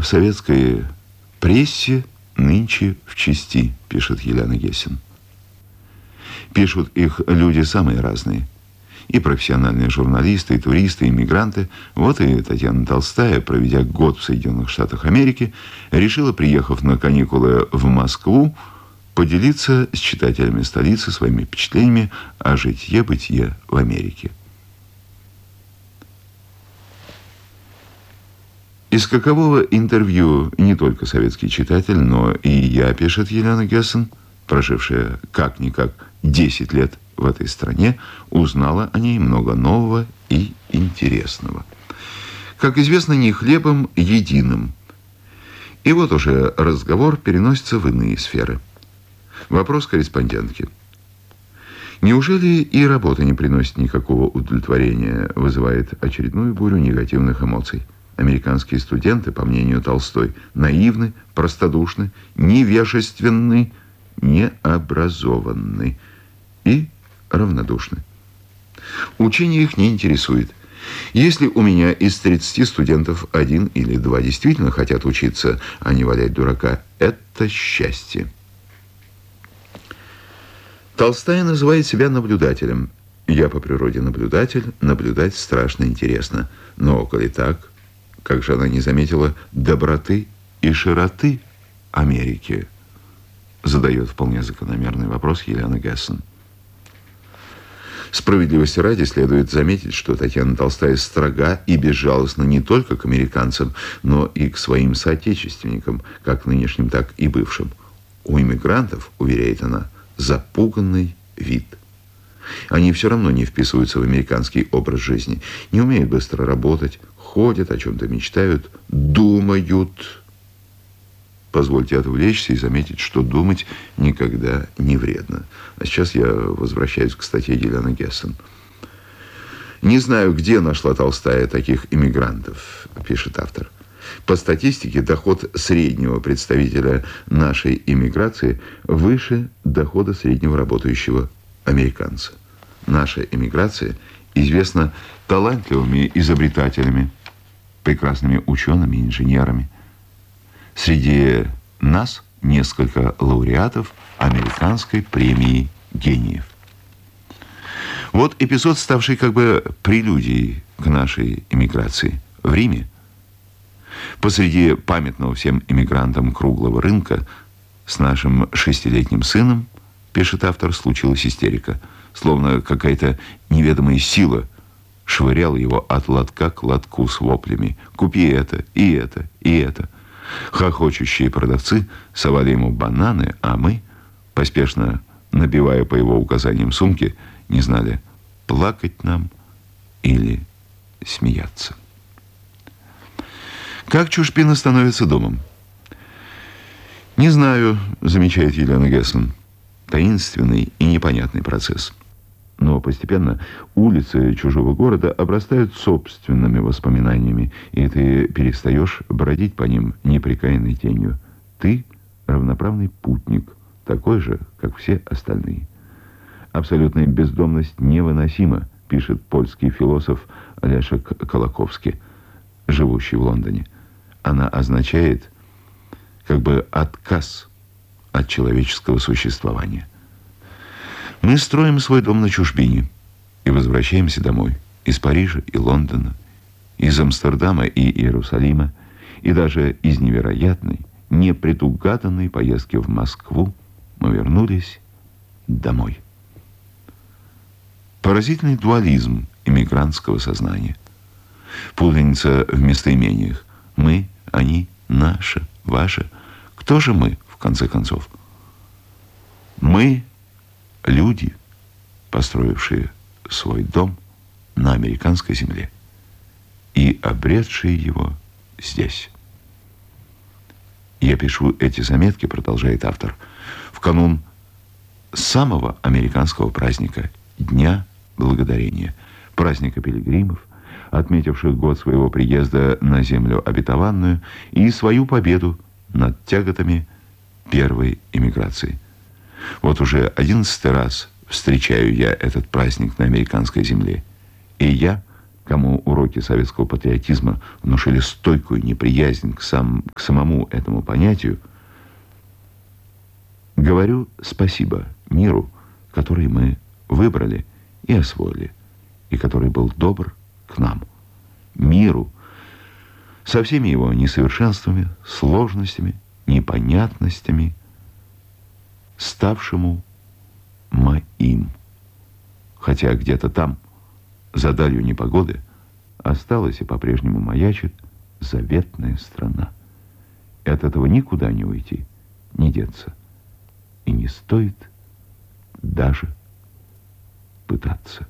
в советской прессе нынче в чести, пишет Елена Гессен. Пишут их люди самые разные. И профессиональные журналисты, и туристы, и мигранты. Вот и Татьяна Толстая, проведя год в Соединенных Штатах Америки, решила, приехав на каникулы в Москву, поделиться с читателями столицы своими впечатлениями о житье-бытие в Америке. Из какового интервью не только советский читатель, но и я, пишет Елена Гессен, прожившая как-никак 10 лет в этой стране, узнала о ней много нового и интересного. Как известно, не хлебом единым. И вот уже разговор переносится в иные сферы. Вопрос корреспондентки. Неужели и работа не приносит никакого удовлетворения, вызывает очередную бурю негативных эмоций? Американские студенты, по мнению Толстой, наивны, простодушны, невежественны, необразованны и равнодушны. Учение их не интересует. Если у меня из 30 студентов 1 или 2 действительно хотят учиться, а не валять дурака, это счастье. Толстая называет себя наблюдателем. Я по природе наблюдатель, наблюдать страшно интересно. Но коли так, как же она не заметила доброты и широты Америки? Задает вполне закономерный вопрос Елена Гессен. Справедливости ради следует заметить, что Татьяна Толстая строга и безжалостна не только к американцам, но и к своим соотечественникам, как нынешним, так и бывшим. У иммигрантов, уверяет она, запуганный вид. Они все равно не вписываются в американский образ жизни, не умеют быстро работать, ходят, о чем-то мечтают, думают. Позвольте отвлечься и заметить, что думать никогда не вредно. А сейчас я возвращаюсь к статье Елены Гессен. «Не знаю, где нашла Толстая таких иммигрантов», пишет автор. По статистике, доход среднего представителя нашей иммиграции выше дохода среднего работающего американца. Наша иммиграция известна талантливыми изобретателями, прекрасными учеными, инженерами. Среди нас несколько лауреатов американской премии гениев. Вот эпизод, ставший как бы прелюдией к нашей иммиграции. В Риме, посреди памятного всем иммигрантам круглого рынка, с нашим 6-летним сыном, пишет автор, случилась истерика. Словно какая-то неведомая сила швыряла его от лотка к лотку с воплями. «Купи это, и это, и это». Хохочущие продавцы совали ему бананы, а мы, поспешно набивая по его указаниям сумки, не знали, плакать нам или смеяться. Как чужбина становится домом? Не знаю, замечает Елена Гессен. Таинственный и непонятный процесс. Но постепенно улицы чужого города обрастают собственными воспоминаниями, и ты перестаешь бродить по ним непрекаянной тенью. Ты равноправный путник, такой же, как все остальные. Абсолютная бездомность невыносима, пишет польский философ Лешек Колоковский, живущий в Лондоне. Она означает как бы отказ от человеческого существования. Мы строим свой дом на чужбине и возвращаемся домой. Из Парижа и Лондона, из Амстердама и Иерусалима, и даже из невероятной, непредугаданной поездки в Москву мы вернулись домой. Поразительный дуализм иммигрантского сознания. Путаница в местоимениях. Мы, они, наше, ваше. Кто же мы, в конце концов? Мы – люди, построившие свой дом на американской земле и обретшие его здесь. Я пишу эти заметки, продолжает автор, в канун самого американского праздника – Дня Благодарения, праздника пилигримов, отметивших год своего приезда на землю обетованную и свою победу над тяготами первой эмиграции. Вот уже 11-й раз встречаю я этот праздник на американской земле. И я кому уроки советского патриотизма внушили стойкую неприязнь к самому этому понятию, говорю спасибо миру, который мы выбрали и освоили, и который был добр к нам. Миру со всеми его несовершенствами, сложностями, непонятностями, ставшему моим. Хотя где-то там, за далью непогоды, осталась и по-прежнему маячит заветная страна. И от этого никуда не уйти, не деться. И не стоит даже пытаться.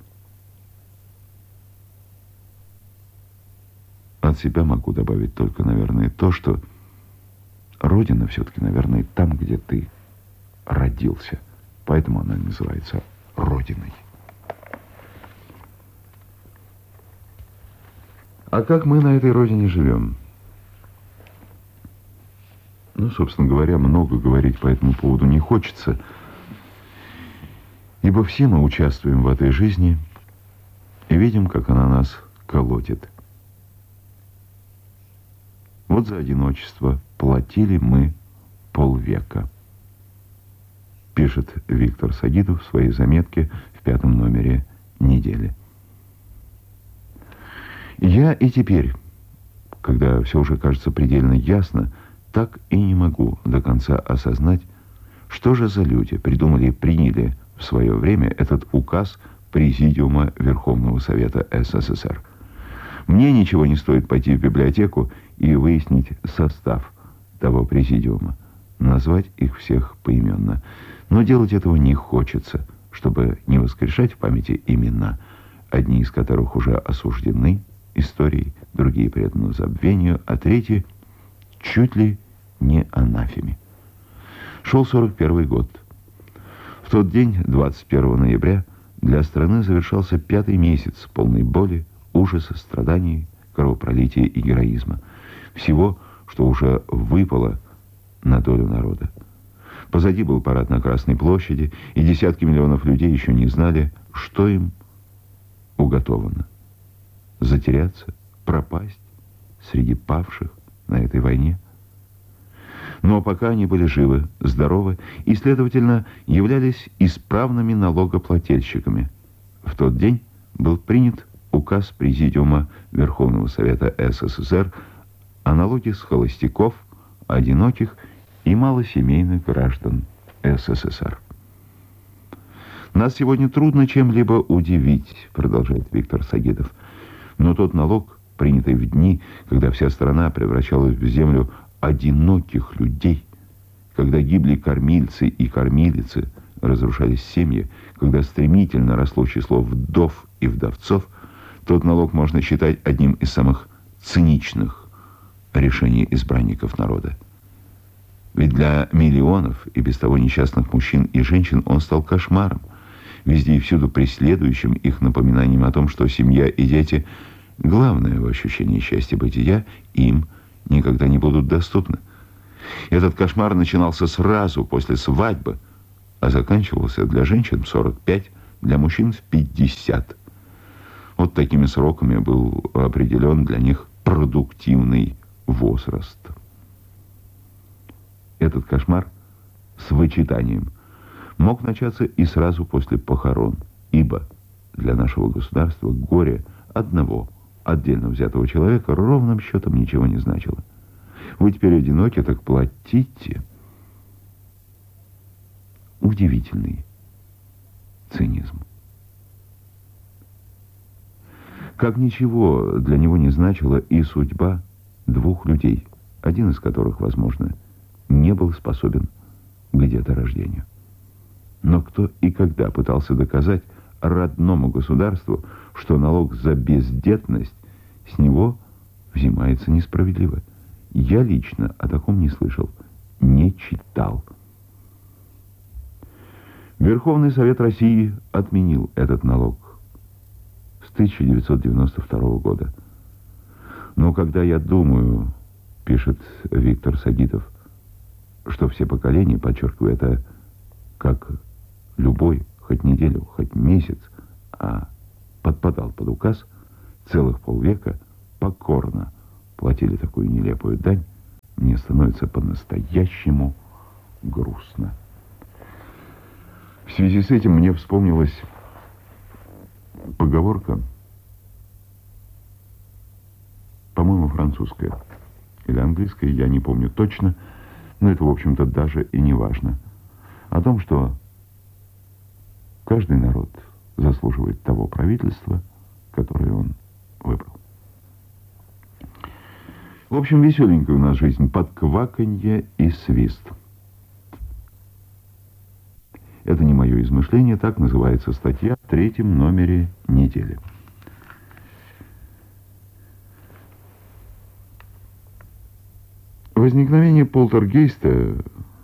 От себя могу добавить только, наверное, то, что Родина все-таки, наверное, там, где ты родился. Поэтому она называется Родиной. А как мы на этой Родине живем? Ну, собственно говоря, много говорить по этому поводу не хочется, ибо все мы участвуем в этой жизни и видим, как она нас колотит. Вот за одиночество платили мы полвека, пишет Виктор Сагидов в своей заметке в 5-м номере «Недели». Я и теперь, когда все уже кажется предельно ясно, так и не могу до конца осознать, что же за люди придумали и приняли в свое время этот указ Президиума Верховного Совета СССР. Мне ничего не стоит пойти в библиотеку и выяснить состав того президиума, назвать их всех поименно. Но делать этого не хочется, чтобы не воскрешать в памяти имена, одни из которых уже осуждены историей, другие преданы забвению, а третьи чуть ли не анафеме. Шел 41 год. В тот день, 21 ноября, для страны завершался 5-й месяц полной боли, ужаса, страданий, кровопролития и героизма. Всего, что уже выпало на долю народа. Позади был парад на Красной площади, и десятки миллионов людей еще не знали, что им уготовано. Затеряться, пропасть среди павших на этой войне. Но пока они были живы, здоровы и, следовательно, являлись исправными налогоплательщиками. В тот день был принят указ Президиума Верховного Совета СССР о налоге с холостяков, одиноких и малосемейных граждан СССР. Нас сегодня трудно чем-либо удивить, продолжает Виктор Сагидов, но тот налог, принятый в дни, когда вся страна превращалась в землю одиноких людей, когда гибли кормильцы и кормилицы, разрушались семьи, когда стремительно росло число вдов и вдовцов, тот налог можно считать одним из самых циничных решений избранников народа. Ведь для миллионов и без того несчастных мужчин и женщин он стал кошмаром, везде и всюду преследующим их напоминанием о том, что семья и дети, главное в ощущении счастья бытия, им никогда не будут доступны. Этот кошмар начинался сразу после свадьбы, а заканчивался для женщин в 45, для мужчин в 50. Вот такими сроками был определен для них продуктивный возраст. Этот кошмар с вычитанием мог начаться и сразу после похорон, ибо для нашего государства горе одного отдельно взятого человека ровным счетом ничего не значило. Вы теперь одиноки, так платите. Удивительный цинизм. Как ничего для него не значила и судьба двух людей, один из которых, возможно, не был способен к деторождению. Но кто и когда пытался доказать родному государству, что налог за бездетность с него взимается несправедливо? Я лично о таком не слышал, не читал. Верховный Совет России отменил этот налог с 1992 года. Но когда я думаю, пишет Виктор Сагидов, что все поколения, подчеркиваю это, как любой, хоть неделю, хоть месяц, а подпадал под указ, целых полвека покорно платили такую нелепую дань, мне становится по-настоящему грустно. В связи с этим мне вспомнилась поговорка, по-моему, французская или английская, я не помню точно, но это, в общем-то, даже и не важно, о том, что каждый народ заслуживает того правительства, которое он выбрал. В общем, веселенькая у нас жизнь, под кваканье и свист. Это не мое измышление, так называется статья в 3-м номере недели. Возникновение полтергейста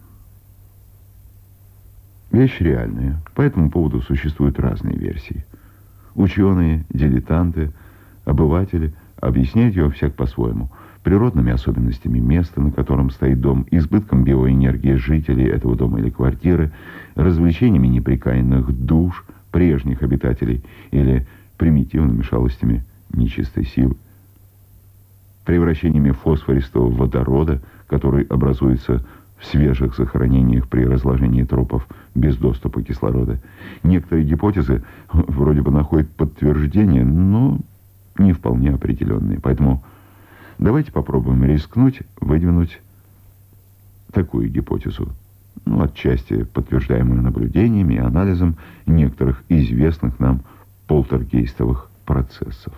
– вещь реальная. По этому поводу существуют разные версии. Ученые, дилетанты, обыватели объясняют его всяк по-своему. Природными особенностями места, на котором стоит дом, избытком биоэнергии жителей этого дома или квартиры, развлечениями непрекаянных душ, прежних обитателей или примитивными шалостями нечистой силы, превращениями фосфористого водорода, который образуется в свежих захоронениях при разложении трупов без доступа кислорода. Некоторые гипотезы вроде бы находят подтверждение, но не вполне определенные. Поэтому давайте попробуем рискнуть, выдвинуть такую гипотезу, отчасти подтверждаемую наблюдениями и анализом некоторых известных нам полтергейстовых процессов.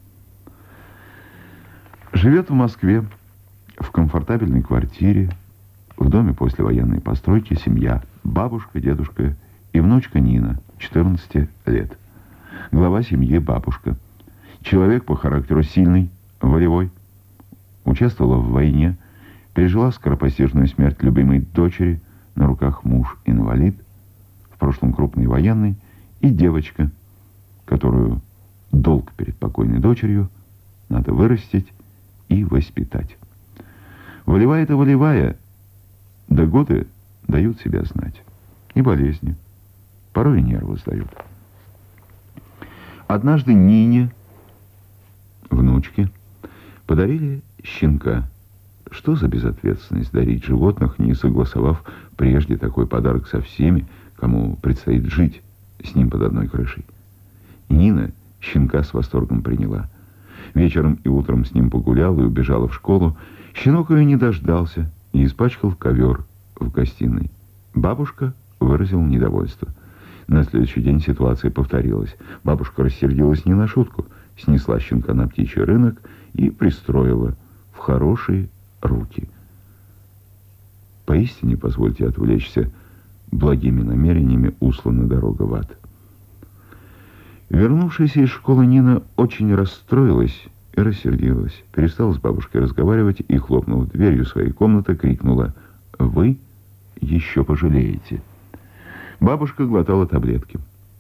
Живет в Москве в комфортабельной квартире, в доме послевоенной постройки семья, бабушка, дедушка и внучка Нина, 14 лет. Глава семьи бабушка. Человек по характеру сильный, волевой, участвовала в войне, пережила скоропостижную смерть любимой дочери, на руках муж-инвалид, в прошлом крупный военный, и девочка, которую долг перед покойной дочерью надо вырастить и воспитать. Волевая-то волевая, да годы дают себя знать. И болезни, порой и нервы сдают. Однажды Нине, внучке, подарили щенка. Что за безответственность дарить животных, не согласовав прежде такой подарок со всеми, кому предстоит жить с ним под одной крышей? Нина щенка с восторгом приняла. Вечером и утром с ним погуляла и убежала в школу. Щенок ее не дождался и испачкал ковер в гостиной. Бабушка выразила недовольство. На следующий день ситуация повторилась. Бабушка рассердилась не на шутку, снесла щенка на птичий рынок и пристроила в хорошие руки. Поистине, позвольте отвлечься, благими намерениями услана дорога в ад. Вернувшаяся из школы Нина очень расстроилась и рассердилась. Перестала с бабушкой разговаривать и, хлопнув дверью своей комнаты, крикнула: «Вы еще пожалеете». Бабушка глотала таблетки.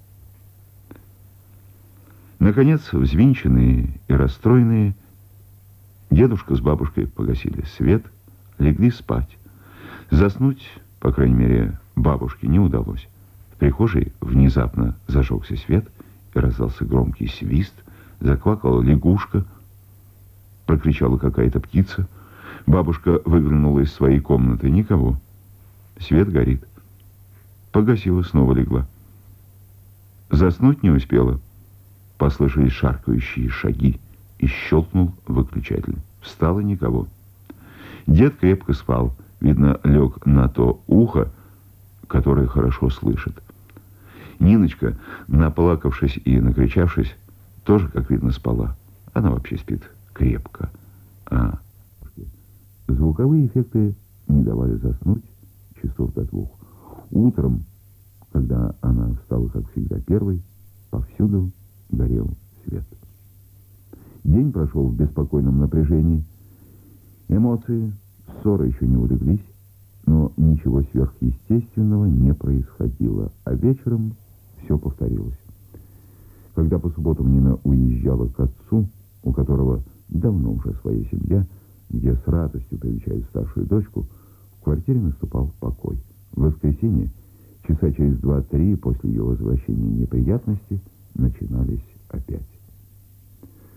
Наконец, взвинченные и расстроенные, дедушка с бабушкой погасили свет, легли спать. Заснуть, по крайней мере, бабушке не удалось. В прихожей внезапно зажегся свет, и раздался громкий свист, заквакала лягушка, прокричала какая-то птица. Бабушка выглянула из своей комнаты. Никого. Свет горит. Погасила, снова легла. Заснуть не успела. Послышались шаркающие шаги, и щелкнул выключатель. Встало никого. Дед крепко спал. Видно, лег на то ухо, которое хорошо слышит. Ниночка, наплакавшись и накричавшись, тоже, как видно, спала. Она вообще спит крепко. А звуковые эффекты не давали заснуть часов до 2. Утром, когда она встала, как всегда, первой, повсюду горел свет. День прошел в беспокойном напряжении. Эмоции, ссоры еще не улеглись, но ничего сверхъестественного не происходило. А вечером все повторилось. Когда по субботам Нина уезжала к отцу, у которого давно уже своя семья, где с радостью привечают старшую дочку, в квартире наступал покой. В воскресенье, часа через 2-3 после ее возвращения, неприятности начинались опять.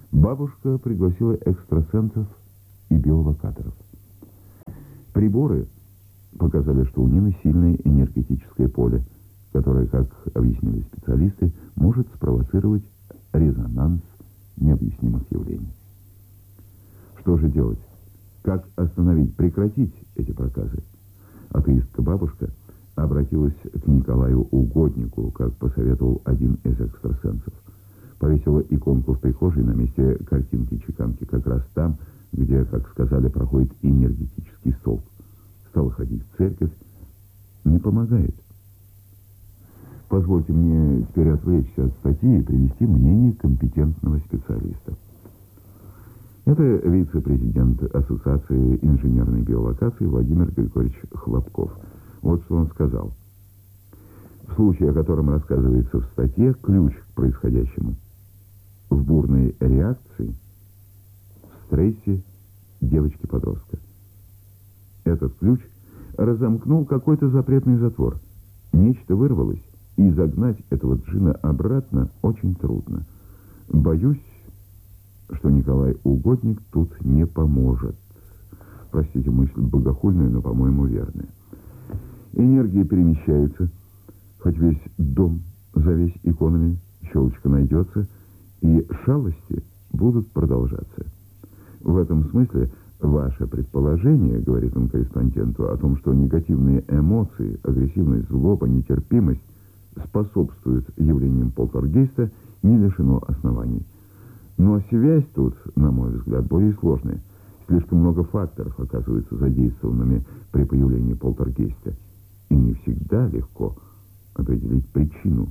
Бабушка пригласила экстрасенсов и биолокаторов. Приборы показали, что у Нины сильное энергетическое поле, которое, как объяснили специалисты, может спровоцировать резонанс необъяснимых явлений. Что же делать? Как остановить, прекратить эти проказы? Атеистка-бабушка обратилась к Николаю Угоднику, как посоветовал один из экстрасенсов. Повесила иконку в прихожей на месте картинки-чеканки, как раз там, где, как сказали, проходит энергетический столб. Стала ходить в церковь. Не помогает. Позвольте мне теперь отвлечься от статьи и привести мнение компетентного специалиста. Это вице-президент Ассоциации инженерной биолокации Владимир Григорьевич Хлопков. Вот что он сказал. В случае, о котором рассказывается в статье, ключ к происходящему в бурной реакции, в стрессе девочки-подростка. Этот ключ разомкнул какой-то запретный затвор. Нечто вырвалось, и загнать этого джина обратно очень трудно. Боюсь, что Николай Угодник тут не поможет. Простите, мысль богохульная, но, по-моему, верная. Энергия перемещается, хоть весь дом завесь иконами, щелочка найдется, и шалости будут продолжаться. В этом смысле ваше предположение, говорит он корреспонденту, о том, что негативные эмоции, агрессивность, злоба, нетерпимость способствуют явлениям полтергейста, не лишено оснований. Но связь тут, на мой взгляд, более сложная. Слишком много факторов оказываются задействованными при появлении полтергейста. И не всегда легко определить причину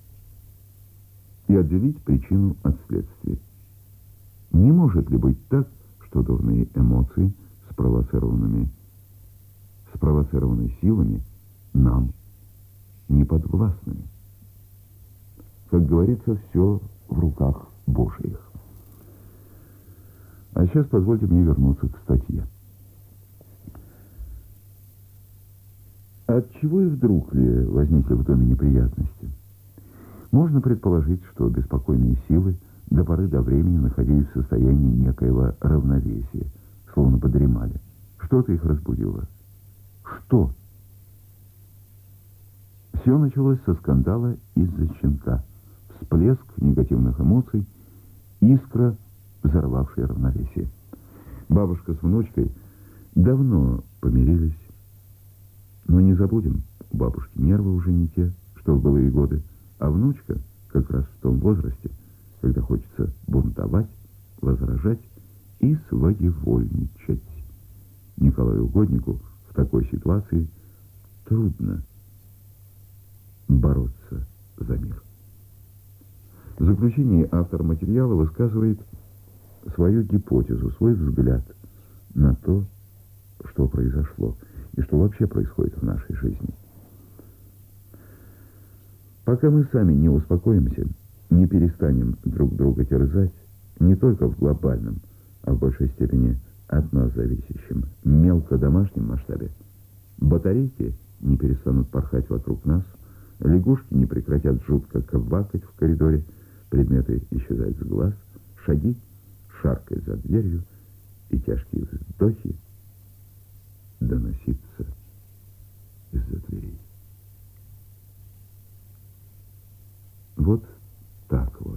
и отделить причину от следствия. Не может ли быть так, что дурные эмоции, спровоцированные силами, нам не подвластными? Как говорится, все в руках Божьих. А сейчас позвольте мне вернуться к статье. Отчего и вдруг ли возникли в доме неприятности? Можно предположить, что беспокойные силы до поры до времени находились в состоянии некоего равновесия, словно подремали. Что-то их разбудило. Что? Все началось со скандала из-за щенка. Всплеск негативных эмоций, искра, взорвавшая равновесие. Бабушка с внучкой давно помирились. Но не забудем, у бабушки нервы уже не те, что в былые годы, а внучка как раз в том возрасте, когда хочется бунтовать, возражать и своевольничать. Николаю Угоднику в такой ситуации трудно бороться за мир. В заключении автор материала высказывает свою гипотезу, свой взгляд на то, что произошло и что вообще происходит в нашей жизни. Пока мы сами не успокоимся, не перестанем друг друга терзать, не только в глобальном, а в большей степени от нас зависящем, мелко-домашнем масштабе, батарейки не перестанут порхать вокруг нас, лягушки не прекратят жутко квакать в коридоре, предметы исчезают с глаз, шаги шаркают за дверью, и тяжкие вздохи доноситься из-за дверей. Вот так вот.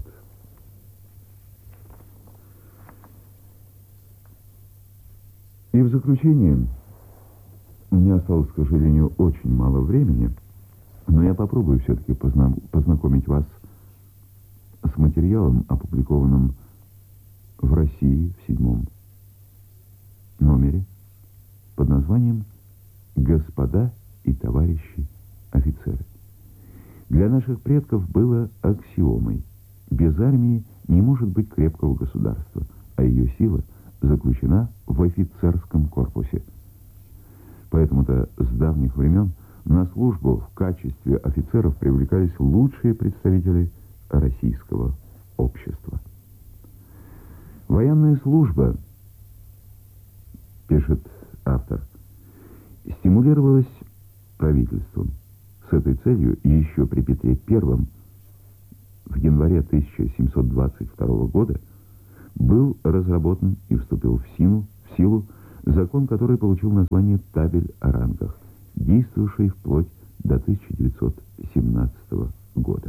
И в заключение, у меня осталось, к сожалению, очень мало времени, но я попробую все-таки познакомить вас с материалом, опубликованным в России в 7-м номере под названием «Господа и товарищи офицеры». Для наших предков было аксиомой: без армии не может быть крепкого государства, а ее сила заключена в офицерском корпусе. Поэтому-то с давних времен на службу в качестве офицеров привлекались лучшие представители российского общества. Военная служба, пишет автор, стимулировалась правительством. С этой целью еще при Петре I в январе 1722 года был разработан и вступил в силу закон, который получил название «Табель о рангах», действовавший вплоть до 1917 года.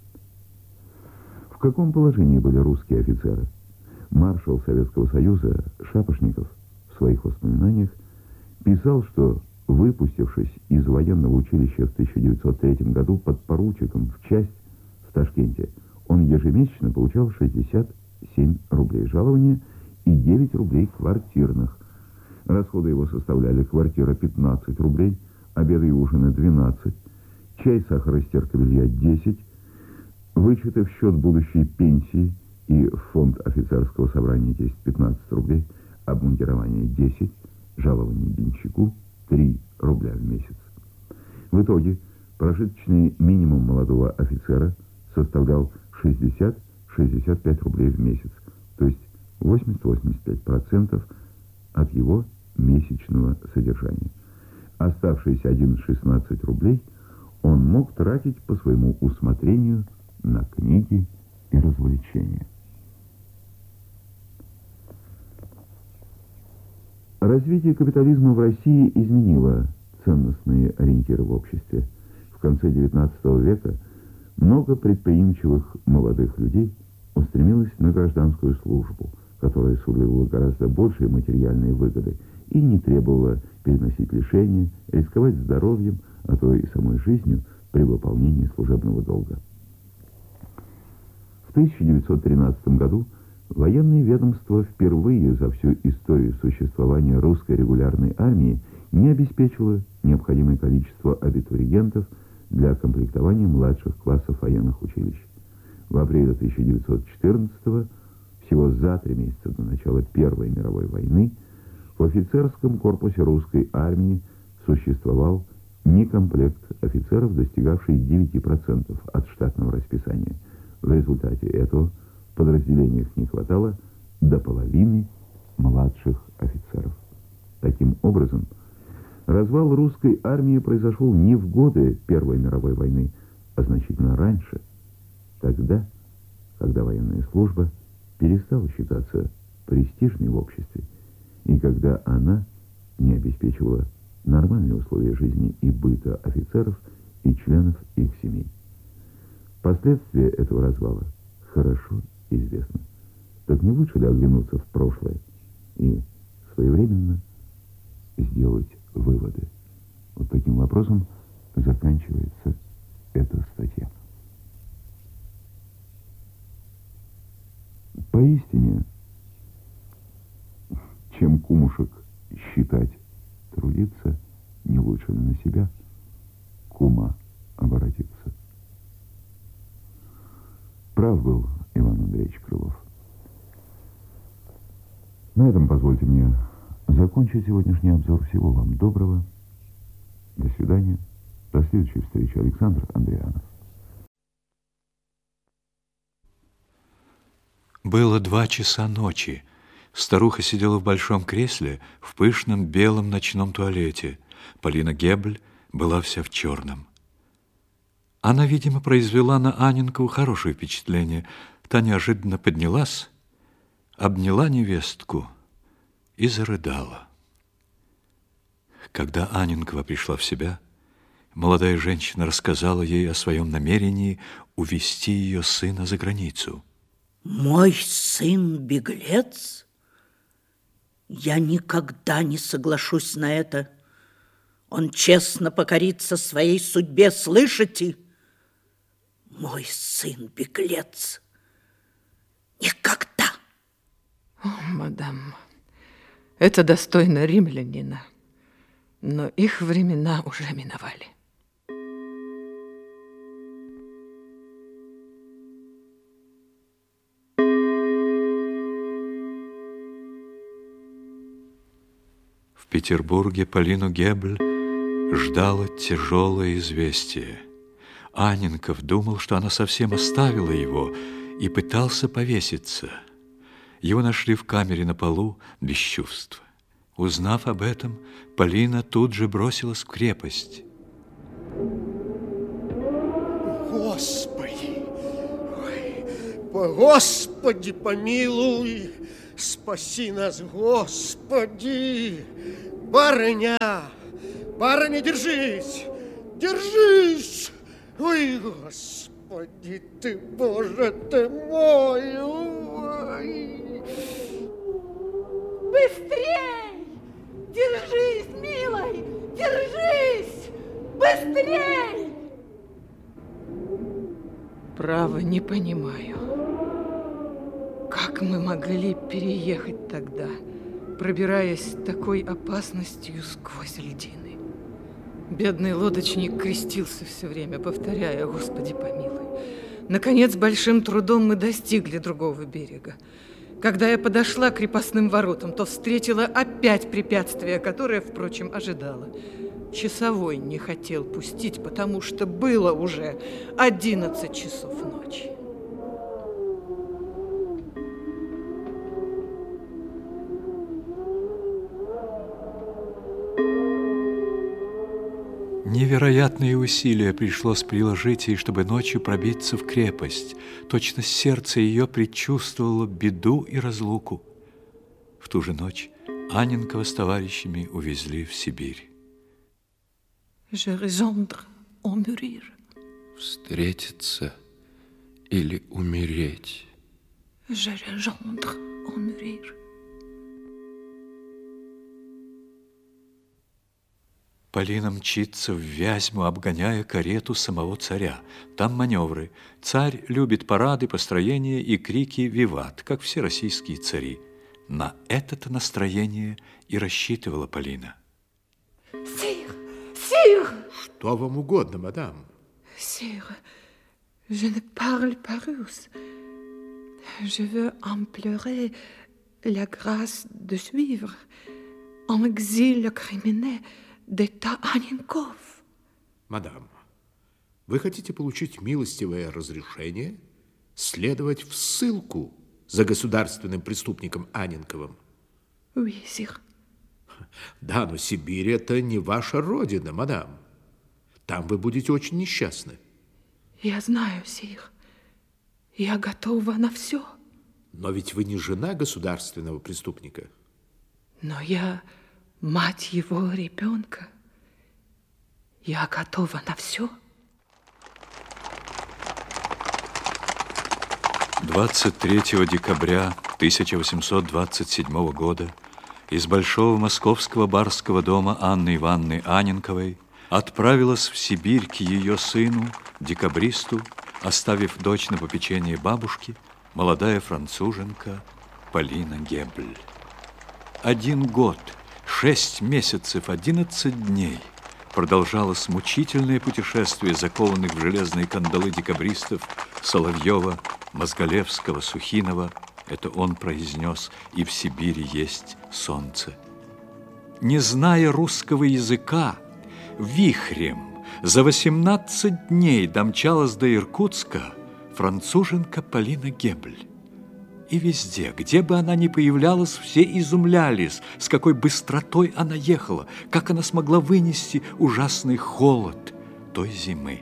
В каком положении были русские офицеры? Маршал Советского Союза Шапошников в своих воспоминаниях писал, что, выпустившись из военного училища в 1903 году подпоручиком в часть в Ташкенте, он ежемесячно получал 67 рублей жалования и 9 рублей квартирных. Расходы его составляли: квартира 15 рублей, обеды и ужины 12, чай, сахар и стирка белья 10, вычеты в счет будущей пенсии и в фонд офицерского собрания 10-15 рублей, обмундирование 10, жалование денщику 3 рубля в месяц. В итоге прожиточный минимум молодого офицера составлял 60-65 рублей в месяц, то есть 80-85% от его месячного содержания. Оставшиеся 11-16 рублей он мог тратить по своему усмотрению на книги и развлечения. Развитие капитализма в России изменило ценностные ориентиры в обществе. В конце XIX века много предприимчивых молодых людей устремилось на гражданскую службу, которая сулила гораздо большие материальные выгоды и не требовала переносить лишения, рисковать здоровьем, а то и самой жизнью при выполнении служебного долга. В 1913 году военное ведомство впервые за всю историю существования русской регулярной армии не обеспечило необходимое количество абитуриентов для комплектования младших классов военных училищ. В апреле 1914 всего за 3 месяца до начала Первой мировой войны, в офицерском корпусе русской армии существовал некомплект офицеров, достигавший 9% от штатного расписания. В результате этого в подразделениях не хватало до половины младших офицеров. Таким образом, развал русской армии произошел не в годы Первой мировой войны, а значительно раньше, тогда, когда военная служба перестала считаться престижной в обществе, и когда она не обеспечивала нормальные условия жизни и быта офицеров и членов их семей. Последствия этого развала хорошо известны. Так не лучше ли оглянуться в прошлое и своевременно сделать выводы? Вот таким вопросом заканчивается эта статья. Поистине, чем кумушек считать, трудиться, не лучше ли на себя кума обратиться. Прав был Иван Андреевич Крылов. На этом позвольте мне закончить сегодняшний обзор. Всего вам доброго. До свидания. До следующей встречи. Александр Андрианов. Было 2 часа ночи. Старуха сидела в большом кресле в пышном белом ночном туалете. Полина Гебль была вся в черном. Она, видимо, произвела на Анненкову хорошее впечатление. Та неожиданно поднялась, обняла невестку и зарыдала. Когда Анненкова пришла в себя, молодая женщина рассказала ей о своем намерении увезти ее сына за границу. Мой сын беглец? Я никогда не соглашусь на это. Он честно покорится своей судьбе, слышите? Мой сын беглец. Никогда. О, мадам, это достойно римлянина, но их времена уже миновали. В Петербурге Полину Гебль ждало тяжелое известие. Анненков думал, что она совсем оставила его, и пытался повеситься. Его нашли в камере на полу без чувств. Узнав об этом, Полина тут же бросилась в крепость. Господи! Ой, Господи! Господи, помилуй, спаси нас, Господи. Барыня, барыня, держись, держись. Ой, Господи ты, Боже ты мой. Ой. Быстрей! Держись, милый, держись! Быстрей! Право, не понимаю, как мы могли переехать тогда, пробираясь такой опасностью сквозь льдины. Бедный лодочник крестился все время, повторяя: Господи, помилуй. Наконец, большим трудом мы достигли другого берега. Когда я подошла к крепостным воротам, то встретила опять препятствие, которое, впрочем, ожидала. Часовой не хотел пустить, потому что было уже 11 часов ночи. Невероятные усилия пришлось приложить ей, чтобы ночью пробиться в крепость. Точно сердце ее предчувствовало беду и разлуку. В ту же ночь Анненкова с товарищами увезли в Сибирь. Je résondre en mourir. Встретиться или умереть. Je résondre en mourir. Полина мчится в Вязьму, обгоняя карету самого царя. Там маневры. Царь любит парады, построения и крики «Виват», как все российские цари. На это-то настроение и рассчитывала Полина. Сир! Сир! Что вам угодно, мадам? Sire, je ne parle pas russe. Je veux implorer la grâce de suivre en exil le criminel d'état Анненков. Мадам, вы хотите получить милостивое разрешение следовать в ссылку за государственным преступником Анненковым? Oui, sire. Да, но Сибирь – это не ваша родина, мадам. Там вы будете очень несчастны. Я знаю, сир. Я готова на все. Но ведь вы не жена государственного преступника. Но я мать его ребенка. Я готова на все. 23 декабря 1827 года из Большого Московского барского дома Анны Ивановны Анненковой отправилась в Сибирь к ее сыну, декабристу, оставив дочь на попечение бабушки, молодая француженка Полина Гебль. 1 год, 6 месяцев, 11 дней продолжалось мучительное путешествие закованных в железные кандалы декабристов Соловьева, Мозголевского, Сухинова. Это он произнес: «И в Сибири есть солнце». Не зная русского языка, вихрем за 18 дней домчалась до Иркутска француженка Полина Гебль. И везде, где бы она ни появлялась, все изумлялись, с какой быстротой она ехала, как она смогла вынести ужасный холод той зимы.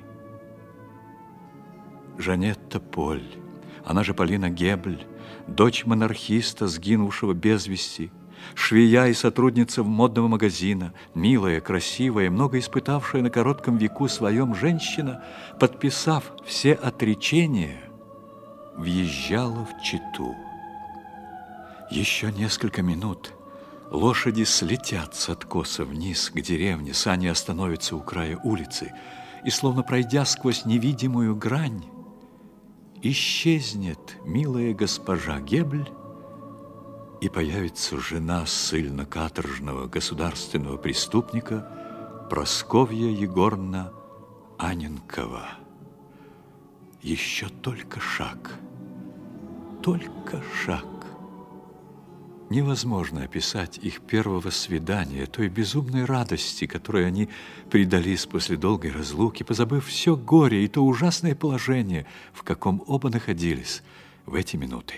Жанетта Поль, она же Полина Гебль, дочь монархиста, сгинувшего без вести, швея и сотрудница модного магазина, милая, красивая, много испытавшая на коротком веку своем женщина, подписав все отречения, въезжала в Читу. Еще несколько минут лошади слетят с откоса вниз к деревне, сани остановятся у края улицы, и, словно пройдя сквозь невидимую грань, исчезнет милая госпожа Гебль, и появится жена ссыльно-каторжного государственного преступника Прасковья Егоровна Анненкова. Еще только шаг, только шаг. Невозможно описать их первого свидания, той безумной радости, которой они предались после долгой разлуки, позабыв все горе и то ужасное положение, в каком оба находились в эти минуты.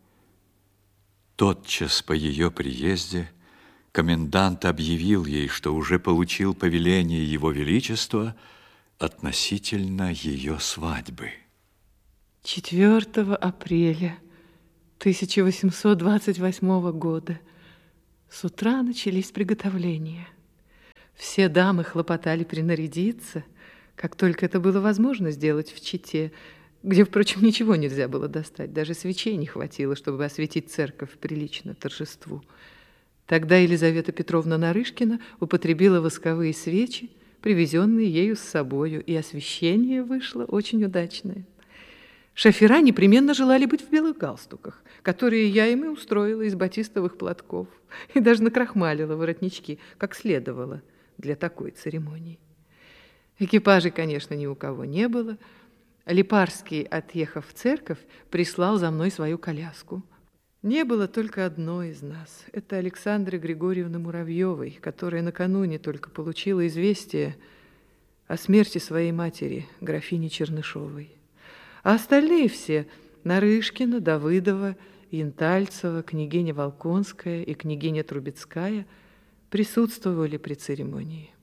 Тотчас по ее приезде комендант объявил ей, что уже получил повеление Его Величества относительно ее свадьбы. 4 апреля 1828 года. С утра начались приготовления. Все дамы хлопотали принарядиться, как только это было возможно сделать в Чите, где, впрочем, ничего нельзя было достать, даже свечей не хватило, чтобы осветить церковь прилично торжеству. Тогда Елизавета Петровна Нарышкина употребила восковые свечи, привезенные ею с собою, и освещение вышло очень удачное. Шофера непременно желали быть в белых галстуках, которые я им и устроила из батистовых платков, и даже накрахмалила воротнички, как следовало для такой церемонии. Экипажей, конечно, ни у кого не было. Липарский, отъехав в церковь, прислал за мной свою коляску. Не было только одной из нас. Это Александры Григорьевны Муравьевой, которая накануне только получила известие о смерти своей матери, графини Чернышовой. А остальные все – Нарышкина, Давыдова, Янтальцева, княгиня Волконская и княгиня Трубецкая – присутствовали при церемонии.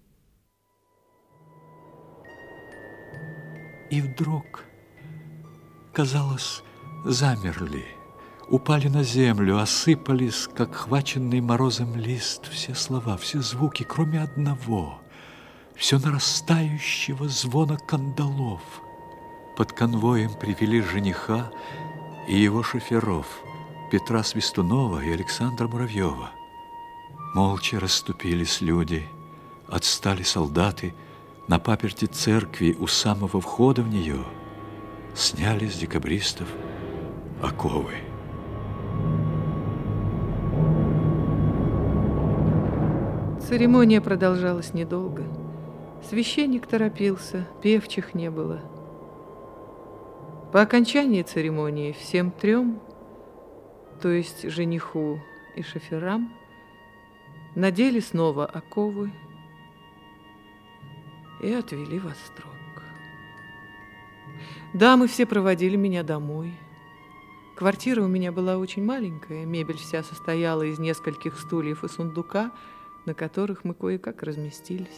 И вдруг, казалось, замерли, упали на землю, осыпались, как хваченный морозом лист, все слова, все звуки, кроме одного, все нарастающего звона кандалов. Под конвоем привели жениха и его шоферов, Петра Свистунова и Александра Муравьева. Молча расступились люди, отстали солдаты. На паперти церкви у самого входа в нее сняли с декабристов оковы. Церемония продолжалась недолго. Священник торопился, певчих не было. По окончании церемонии всем трем, то есть жениху и шоферам, надели снова оковы и отвели во строк. Дамы все проводили меня домой. Квартира у меня была очень маленькая, мебель вся состояла из нескольких стульев и сундука, на которых мы кое-как разместились.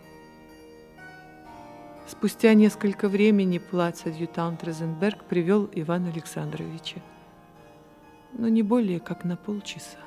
Спустя несколько времени плацадъютант Розенберг привел Ивана Александровича, но не более как на полчаса.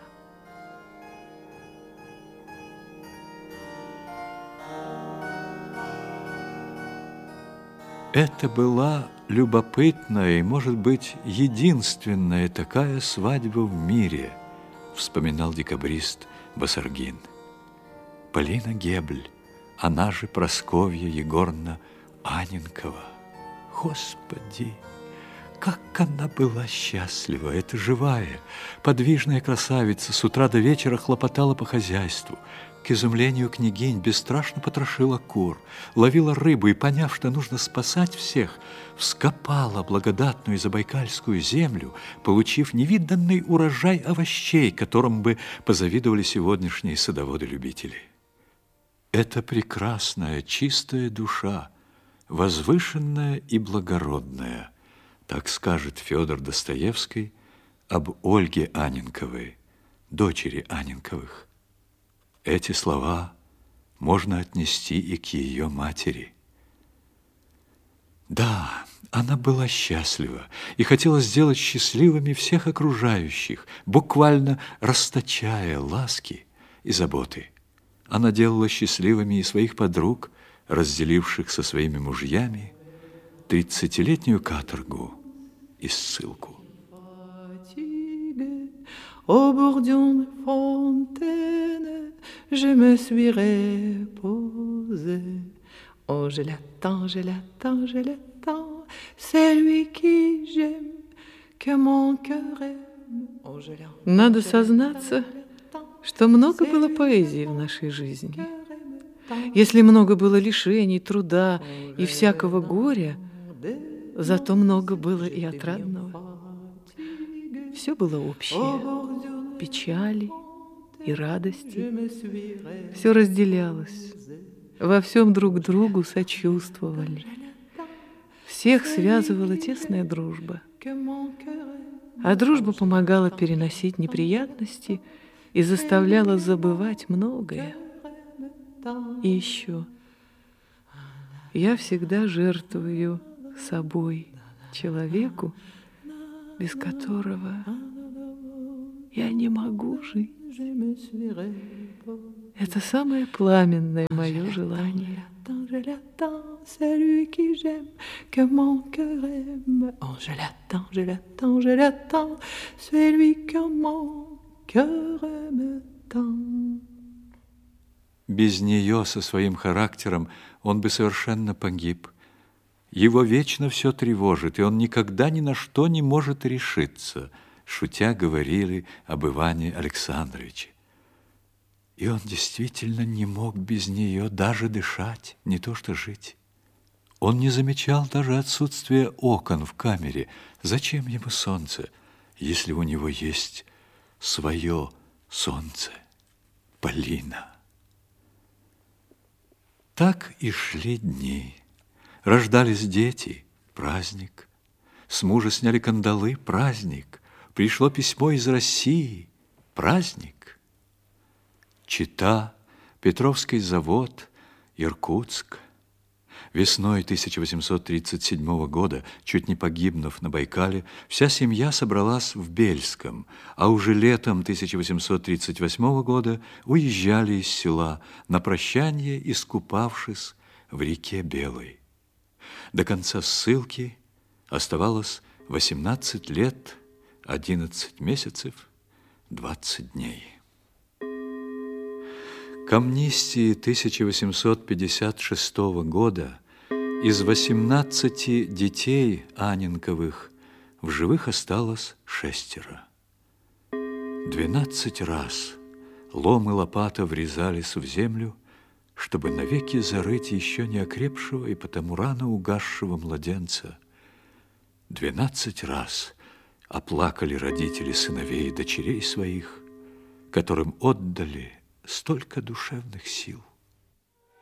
Это была любопытная и, может быть, единственная такая свадьба в мире, вспоминал декабрист Басаргин. Полина Гебль, она же Прасковья Егоровна Анненкова. Господи, как она была счастлива! Эта живая, подвижная красавица с утра до вечера хлопотала по хозяйству. К изумлению княгинь бесстрашно потрошила кур, ловила рыбу и, поняв, что нужно спасать всех, вскопала благодатную забайкальскую землю, получив невиданный урожай овощей, которым бы позавидовали сегодняшние садоводы-любители. Это прекрасная, чистая душа, возвышенная и благородная, так скажет Федор Достоевский об Ольге Анненковой, дочери Анненковых. Эти слова можно отнести и к ее матери. Да, она была счастлива и хотела сделать счастливыми всех окружающих, буквально расточая ласки и заботы. Она делала счастливыми и своих подруг, разделивших со своими мужьями 30-летнюю каторгу и ссылку. Au bord d'une fontaine, je me suis reposée. Oh, je l'attends, je l'attends, je l'attends, c'est lui qui j'aime, que mon cœur aime. Oh, je l'attends. Надо сознаться, что много было поэзии в нашей жизни. Если много было лишений, труда и всякого горя, зато много было и отрадного. Все было общее, печали и радости. Все разделялось, во всем друг другу сочувствовали. Всех связывала тесная дружба. А дружба помогала переносить неприятности и заставляла забывать многое. И еще, я всегда жертвую собой человеку, без которого Я не могу жить. Это самое пламенное мое желание. Je l'attends, celui qui j'aime, que mon cœur aime. Oh, je l'attends, je l'attends, je l'attends, celui que mon cœur aime tant. Без нее, со своим характером, он бы совершенно погиб. Его вечно все тревожит, и он никогда ни на что не может решиться, шутя говорили об Иване Александровиче. И он действительно не мог без нее даже дышать, не то что жить. Он не замечал даже отсутствия окон в камере. Зачем ему солнце, если у него есть свое солнце, Полина? Так и шли дни. Рождались дети, праздник. С мужа сняли кандалы, праздник. Пришло письмо из России, праздник. Чита, Петровский завод, Иркутск. Весной 1837 года, чуть не погибнув на Байкале, вся семья собралась в Бельском, а уже летом 1838 года уезжали из села на прощание, искупавшись в реке Белой. До конца ссылки оставалось 18 лет, 11 месяцев, 20 дней. К амнистии 1856 года из 18 детей Анненковых в живых осталось 6. 12 раз лом и лопата врезались в землю, чтобы навеки зарыть еще не окрепшего и потому рано угасшего младенца. 12 раз оплакали родители сыновей и дочерей своих, которым отдали столько душевных сил.